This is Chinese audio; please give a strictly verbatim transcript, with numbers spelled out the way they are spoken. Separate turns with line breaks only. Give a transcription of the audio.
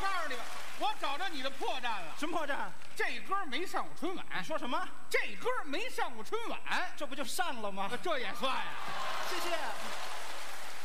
告诉你吧，我找着你的破绽了。
什么破绽？
这歌没上过春晚。
你说什么？
这歌没上过春晚，
这不就上了吗？
这也算呀。
谢谢。